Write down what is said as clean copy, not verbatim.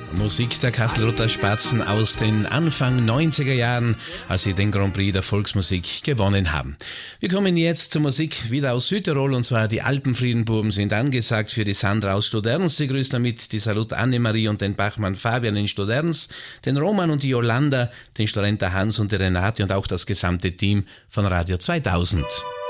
Musik der Kastelruther Spatzen aus den Anfang 90er Jahren, als sie den Grand Prix der Volksmusik gewonnen haben. Wir kommen jetzt zur Musik wieder aus Südtirol, und zwar die Alpenfriedenbuben sind angesagt für die Sandra aus Stoderns. Sie grüßt damit die Salut Annemarie und den Bachmann Fabian in Stoderns, den Roman und die Jolanda, den Storenter Hans und die Renate und auch das gesamte Team von Radio 2000.